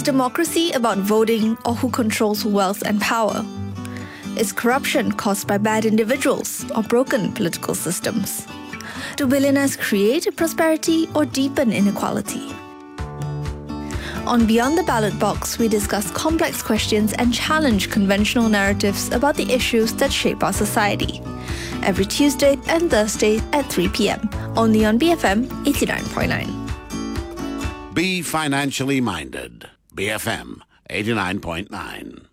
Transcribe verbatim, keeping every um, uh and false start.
Is democracy about voting or who controls wealth and power? Is corruption caused by bad individuals or broken political systems? Do billionaires create prosperity or deepen inequality? On Beyond the Ballot Box, we discuss complex questions and challenge conventional narratives about the issues that shape our society. Every Tuesday and Thursday at three p.m. only on B F M eighty-nine point nine. Be financially minded. B F M eighty-nine point nine.